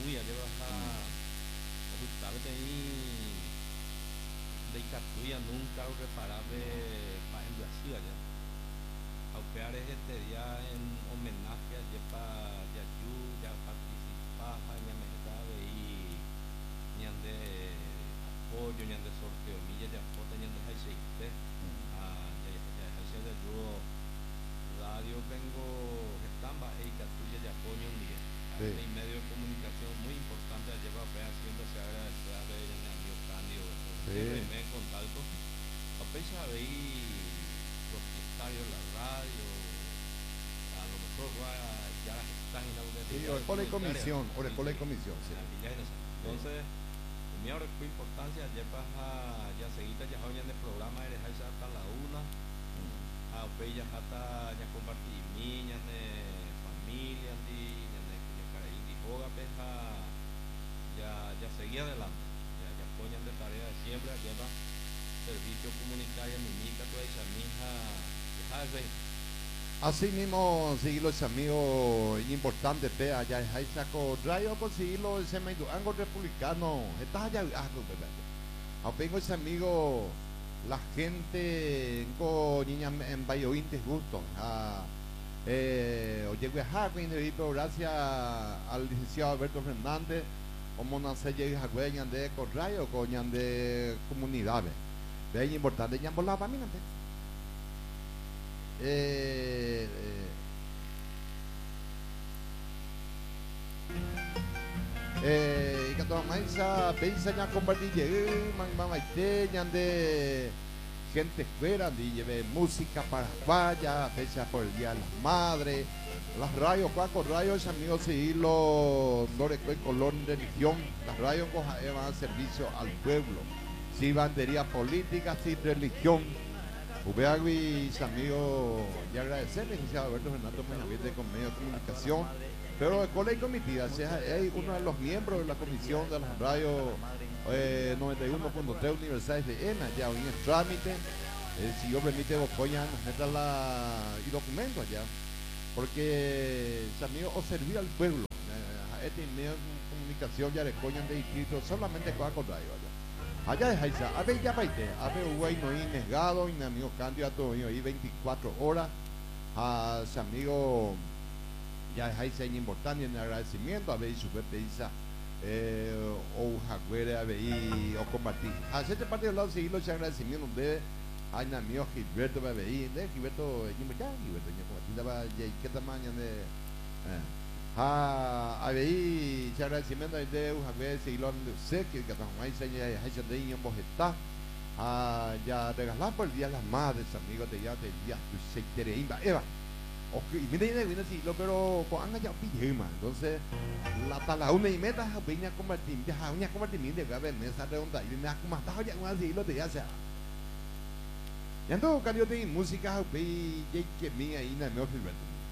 Catuya llevas a ocultarte ahí de Catuya nunca reparable para en Brasil allá. Aupear es este día en homenaje a Yepa Yayu, ya participas en América y ñande apoyo, ñande sorteo, milla ya foto, ñande haiseite, ya hace de yo radio vengo estamba y Catuya ya apoyo un día. Hay medio de comunicación muy importante lleva haciéndose agradecer a ver en el amigo Candio, me contacto. A pesar de ahí propietario de la radio, a lo mejor ya están inaugurados. Sí, Orecola y Comisión, Orecola y Comisión, sí. Entonces, mi ahora con importancia, ya seguida ya hoy en el programa de dejarse hasta la una, a ya hasta ya compartir niñas de familia, de caraín y joga, ya seguía adelante, ya ponen de tarea de siempre, lleva servicio comunitario, mimita, toda esa mija, así mismo, sí, los amigos importantes, allá hay saco, rayo conseguirlo, ese algo republicano, estás allá, tengo ese amigo, la gente, niña en Bayointe, gusto, oye, gracias al licenciado Alberto Fernández, como no se llega a Guayan de Corrayo, coñan de comunidades, es importante, ya por la familia. Y que toda maíza pensa ya compartir de gente fuera de lleve música para vaya fecha por el día de las madres las radios cuaco radios amigos seguirlo Noreco y Colón religión las radios van a servicio al pueblo sin bandería política sin religión. Ubeagui, amigos, y agradecerle, licenciado Alberto Fernando Meñavide con medio de comunicación, pero el colegio comitiva, es uno de los miembros de la comisión de las radios 91.3 Universales de ENA, ya hoy en trámite, si yo permite, Bocoya, meta y documentos allá, porque, amigos, o servir al pueblo, este medio de comunicación ya le coñan de distrito, solamente con radio allá. Allá es Aiza, a ver ya paite, a ver Uruguay no hay negado, y mi amigo candidato ahí 24 horas, a su amigo ya es Aiza importante en el agradecimiento, a ver su pediza, o Jaguere, a ver o combatir. A este partido del lado seguir los agradecimientos de a mi amigo Gilberto, a ver, de Gilberto, ¿qué tamaño de a ver, se agradecimiento de Javier Silón de usted que hay señas de niños está ya regalar por el día de las madres amigos de ya del día se tereimba Eva y mira viene siglo pero con ya pijama entonces la una y meta venía a convertir ya venía a convertir de gabe mesa redonda y me ha matado ya un siglo de ya sea ya todo cambio de música ve que mi ahí na meu Gilberto